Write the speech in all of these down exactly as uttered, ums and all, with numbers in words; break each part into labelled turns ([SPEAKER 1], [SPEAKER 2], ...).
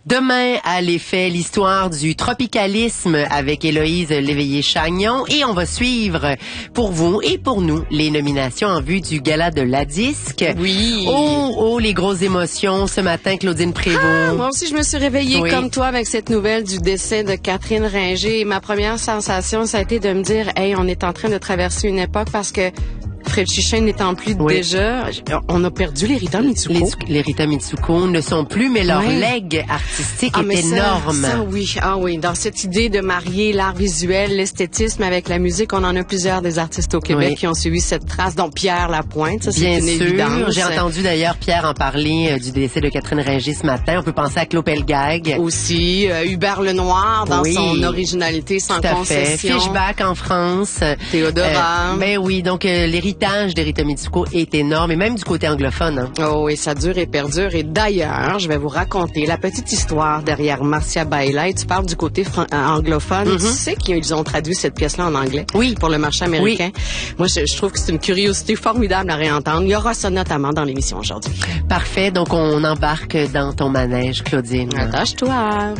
[SPEAKER 1] Demain, à l'effet, l'histoire du tropicalisme avec Héloïse Léveillé-Chagnon et on va suivre pour vous et pour nous les nominations en vue du gala de la disque.
[SPEAKER 2] Oui.
[SPEAKER 1] Oh, oh, les grosses émotions ce matin, Claudine Prévost.
[SPEAKER 2] Ah, moi aussi, je me suis réveillée
[SPEAKER 1] Oui.
[SPEAKER 2] comme toi avec cette nouvelle du décès de Catherine Ringer. Et ma première sensation, ça a été de me dire, hey, on est en train de traverser une époque parce que Fred Chichin n'étant plus
[SPEAKER 1] Oui.
[SPEAKER 2] déjà, on a perdu les Rita Mitsuko.
[SPEAKER 1] Les, les Rita Mitsuko ne sont plus, mais leur
[SPEAKER 2] Oui.
[SPEAKER 1] legs artistique
[SPEAKER 2] Ah,
[SPEAKER 1] est
[SPEAKER 2] mais ça,
[SPEAKER 1] énorme.
[SPEAKER 2] Ça, oui, ah oui, dans cette idée de marier l'art visuel, l'esthétisme avec la musique, on en a plusieurs des artistes au Québec
[SPEAKER 1] Oui.
[SPEAKER 2] qui ont suivi cette trace, dont Pierre Lapointe, ça c'est
[SPEAKER 1] Bien
[SPEAKER 2] une
[SPEAKER 1] sûr,
[SPEAKER 2] évidence.
[SPEAKER 1] j'ai entendu d'ailleurs Pierre en parler euh, du décès de Catherine Ringer ce matin. On peut penser à Claude Pelgag.
[SPEAKER 2] Aussi, euh, Hubert Lenoir dans
[SPEAKER 1] Oui.
[SPEAKER 2] son originalité sans
[SPEAKER 1] Tout à fait.
[SPEAKER 2] concession.
[SPEAKER 1] Fishback en France.
[SPEAKER 2] Théodora.
[SPEAKER 1] Euh, ben oui, donc euh, l'héritage des Rita Mitsuko est énorme, et même du côté anglophone. Hein.
[SPEAKER 2] Oh oui, ça dure et perdure. Et d'ailleurs, je vais vous raconter la petite histoire derrière Marcia Bailey. Tu parles du côté fran- euh, anglophone.
[SPEAKER 1] Mm-hmm.
[SPEAKER 2] Tu sais qu'ils ont traduit cette pièce-là en anglais
[SPEAKER 1] Oui.
[SPEAKER 2] pour le marché américain. Moi, je, je trouve que c'est une curiosité formidable à réentendre. Il y aura ça notamment dans l'émission aujourd'hui.
[SPEAKER 1] Parfait, donc on embarque dans ton manège, Claudine.
[SPEAKER 2] Attache-toi.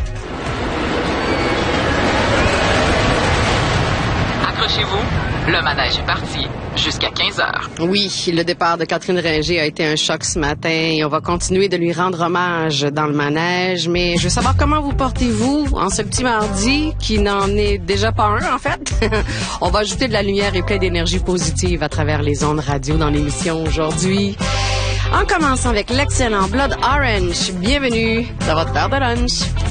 [SPEAKER 3] Accrochez-vous, le manège est parti jusqu'à quinze heures.
[SPEAKER 2] Oui, le départ de Catherine Ringer a été un choc ce matin et on va continuer de lui rendre hommage dans le manège. Mais je veux savoir comment vous portez-vous en ce petit mardi qui n'en est déjà pas un, en fait. On va ajouter de la lumière et plein d'énergie positive à travers les ondes radio dans l'émission aujourd'hui. En commençant avec l'excellent Blood Orange. Bienvenue dans votre verre de lunch.